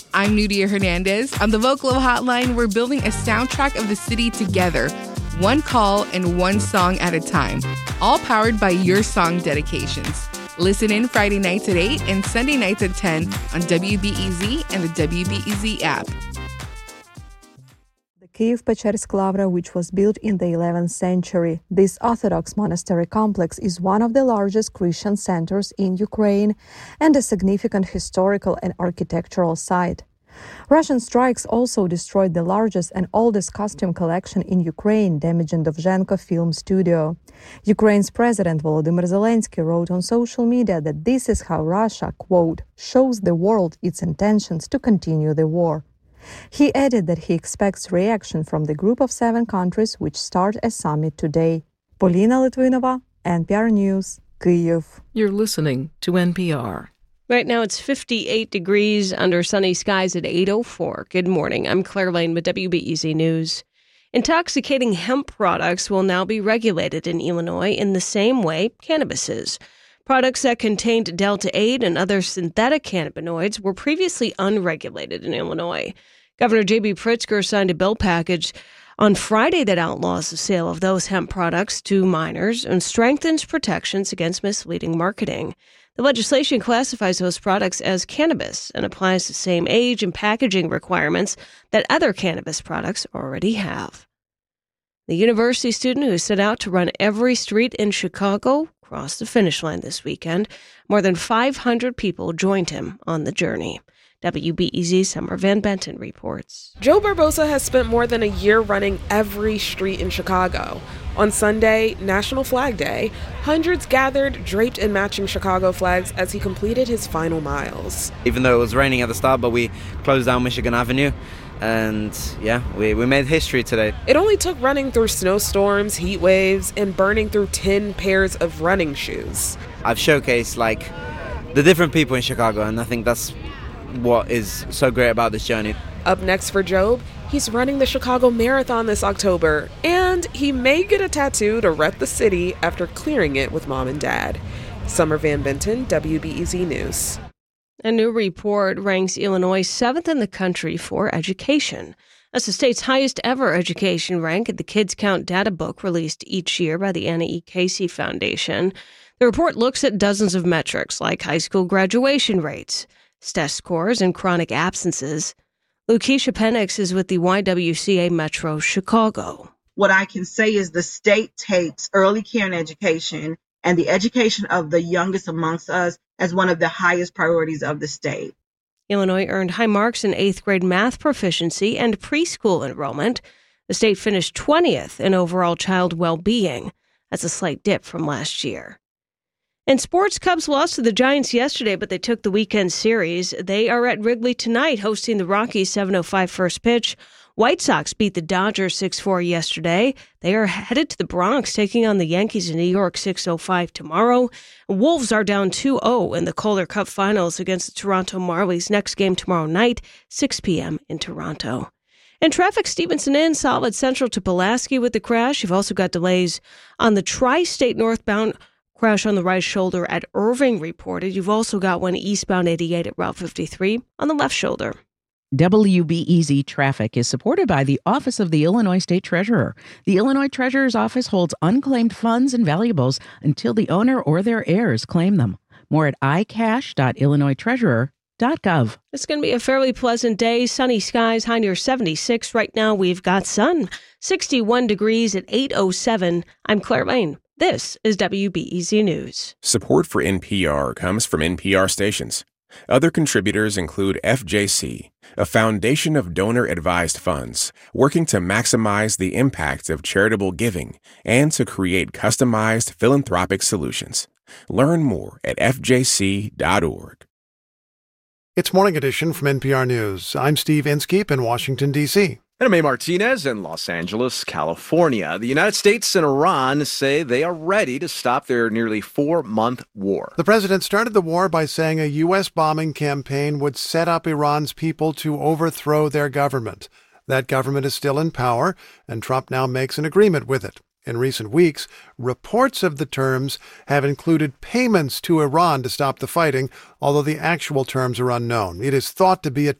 I'm Nudia Hernandez. On the Vocalo Hotline, we're building a soundtrack of the city together, one call and one song at a time, all powered by your song dedications. Listen in Friday nights at 8 and Sunday nights at 10 on WBEZ and the WBEZ app. The Kyiv-Pechersk Lavra, which was built in the 11th century, this Orthodox monastery complex is one of the largest Christian centers in Ukraine and a significant historical and architectural site. Russian strikes also destroyed the largest and oldest costume collection in Ukraine, damaging Dovzhenko Film Studio. Ukraine's President Volodymyr Zelensky wrote on social media that this is how Russia, quote, shows the world its intentions to continue the war. He added that he expects reaction from the group of 7 countries which start a summit today. Polina Litvinova, NPR News, Kyiv. You're listening to NPR. Right now it's 58 degrees under sunny skies at 8:04. Good morning. I'm Claire Lane with WBEZ News. Intoxicating hemp products will now be regulated in Illinois in the same way cannabis is. Products that contained Delta-8 and other synthetic cannabinoids were previously unregulated in Illinois. Governor J.B. Pritzker signed a bill package on Friday that outlaws the sale of those hemp products to minors and strengthens protections against misleading marketing. The legislation classifies those products as cannabis and applies the same age and packaging requirements that other cannabis products already have. The university student who set out to run every street in Chicago crossed the finish line this weekend. More than 500 people joined him on the journey. WBEZ Summer Van Benton reports. Joe Barbosa has spent more than a year running every street in Chicago. On Sunday, National Flag Day, hundreds gathered draped in matching Chicago flags as he completed his final miles. Even though it was raining at the start, but we closed down Michigan Avenue. And yeah, we made history today. It only took running through snowstorms, heat waves, and burning through 10 pairs of running shoes. I've showcased the different people in Chicago, and I think that's what is so great about this journey. Up next for Job, he's running the Chicago Marathon this October, and he may get a tattoo to rep the city after clearing it with mom and dad. Summer Van Benton, WBEZ News. A new report ranks Illinois 7th in the country for education. That's the state's highest ever education rank at the Kids Count data book released each year by the Anna E. Casey Foundation. The report looks at dozens of metrics like high school graduation rates, test scores, and chronic absences. Lakeisha Penix is with the YWCA Metro Chicago. What I can say is the state takes early care and education and the education of the youngest amongst us as one of the highest priorities of the state. Illinois earned high marks in 8th grade math proficiency and preschool enrollment. The state finished 20th in overall child well-being. That's a slight dip from last year. In sports, Cubs lost to the Giants yesterday, but they took the weekend series. They are at Wrigley tonight, hosting the Rockies 7:05 first pitch. White Sox beat the Dodgers 6-4 yesterday. They are headed to the Bronx, taking on the Yankees in New York 6:05 tomorrow. Wolves are down 2-0 in the Calder Cup Finals against the Toronto Marlies. Next game tomorrow night, 6 p.m. in Toronto. In traffic, Stevenson Inn, solid central to Pulaski with the crash. You've also got delays on the Tri-State northbound crash on the right shoulder at Irving reported. You've also got one eastbound 88 at Route 53 on the left shoulder. WBEZ Traffic is supported by the Office of the Illinois State Treasurer. The Illinois Treasurer's Office holds unclaimed funds and valuables until the owner or their heirs claim them. More at icash.illinoistreasurer.gov. It's going to be a fairly pleasant day. Sunny skies, high near 76. Right now, we've got sun. 61 degrees at 8:07. I'm Claire Lane. This is WBEZ News. Support for NPR comes from NPR stations. Other contributors include FJC, a foundation of donor-advised funds working to maximize the impact of charitable giving and to create customized philanthropic solutions. Learn more at fjc.org. It's Morning Edition from NPR News. I'm Steve Inskeep in Washington, D.C. And I'm A. Martinez in Los Angeles, California. The United States and Iran say they are ready to stop their nearly 4-month war. The president started the war by saying a U.S. bombing campaign would set up Iran's people to overthrow their government. That government is still in power, and Trump now makes an agreement with it. In recent weeks, reports of the terms have included payments to Iran to stop the fighting, although the actual terms are unknown. It is thought to be a